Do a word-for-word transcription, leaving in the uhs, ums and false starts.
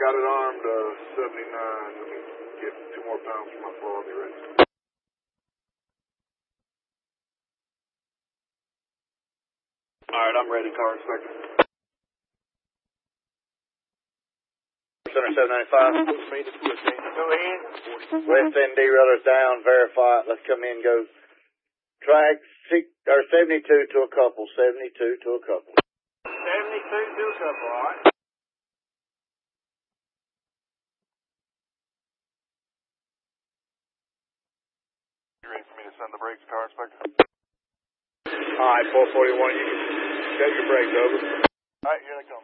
got it armed, uh, seventy-nine. Let me get two more pounds from my floor. I'll be ready. All right, I'm ready, car inspector. Center seven ninety-five. Go ahead. West End deraillers down, verify it. Let's come in, go track six, or seventy-two to a couple, seventy-two to a couple. seventy-two to a couple, all right. You ready for me to send the brakes, car inspector? All right, four forty-one, you can set your brakes over. All right, here they come.